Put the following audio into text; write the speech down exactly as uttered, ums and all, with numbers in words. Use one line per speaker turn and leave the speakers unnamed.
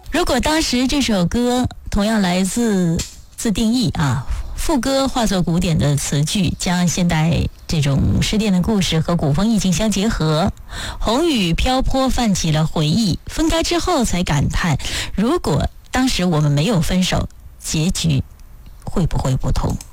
如果当时这首歌同样来自自定义啊，副歌化作古典的词句，将现代这种失恋的故事和古风意境相结合，红雨飘泊泛起了回忆，分开之后才感叹，如果当时我们没有分手，结局会不会不同？